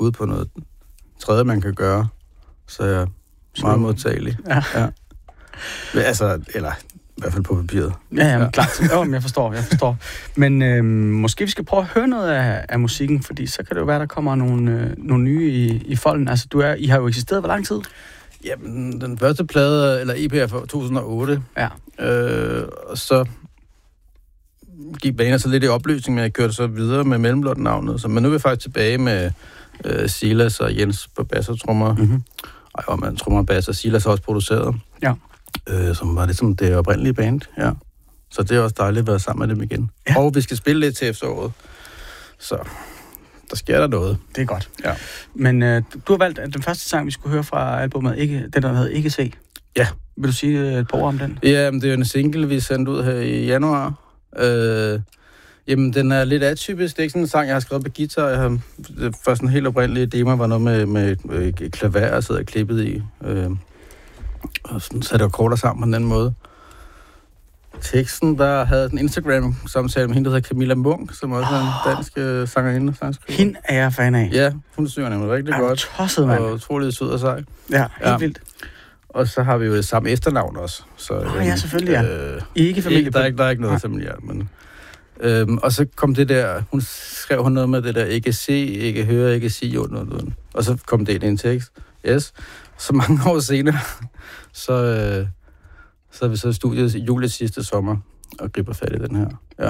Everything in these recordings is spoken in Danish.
bud på noget tredje, man kan gøre, så er jeg meget modtagelig. Ja. Altså, eller i hvert fald på papiret. Ja. Klart. Jo, jeg forstår. Men måske vi skal prøve at høre noget af musikken, fordi så kan det jo være, der kommer nogle nye i folden. Altså, I har jo eksisteret hvor lang tid? Jamen, den første plade, eller EP er fra 2008. Ja. Og så gik banen så lidt i opløsning, men jeg kørte så videre med Mellemblot-navnet. Men nu er vi faktisk tilbage med Silas og Jens på bass og trommer. Mm-hmm. Man trommer og bass, og Silas har også produceret. Ja. Som var ligesom det oprindelige band, ja. Så det er også dejligt at være sammen med dem igen. Ja. Og vi skal spille lidt til efteråret. Så der sker der noget. Det er godt. Ja. Men du har valgt den første sang, vi skulle høre fra albumet, den der hedder Ikke Se. Ja. Vil du sige et par ord om den? Ja, det er jo en single, vi sendte ud her i januar. Jamen, den er lidt atypisk. Det er ikke sådan en sang, jeg har skrevet på guitar. Først en helt oprindelig demo var noget med klaver, jeg sidder klippet i. Og sådan satte jeg akkorder sammen på den anden måde. Teksten, der havde en Instagram-samtale med hende, der hedder Camilla Munk, som også er en dansk sangerinde. Hende er jeg fan af. Ja, hun synger nemlig rigtig godt. Tosset, mand. Og utroligt sød og sej. Ja, helt vildt. Og så har vi jo det samme efternavn også. Så, ja, selvfølgelig, ja. Ikke familie. Der er ikke noget familiært, men... og så kom det der... Hun skrev noget med det der, ikke se, ikke høre, ikke sige noget. Og så kom det ind i en tekst. Yes. Så mange år senere, så er vi så i studiet i juli sidste sommer og griber fat i den her.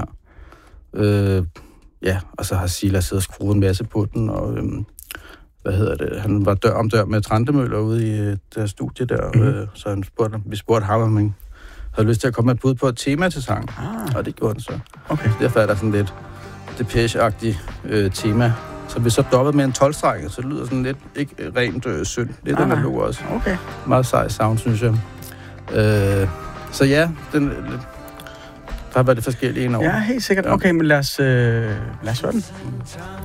Ja. Og så har Silas siddet og skruet en masse på den, og han var dør om dør med Trantemøller ude i det studie der, så vi spurgte ham, om han havde lyst til at komme med et bud på et tema til sang, og det gjorde han så. Okay. Så derfor er der sådan lidt Depeche-agtigt tema, så vi så dobbelt med en 12-streng, så det lyder sådan lidt, ikke rent synd. Lidt analog også. Okay. Meget sej sound, synes jeg. Så ja, der har været det forskellige indover. Ja, helt sikkert. Okay, men lad os høre den.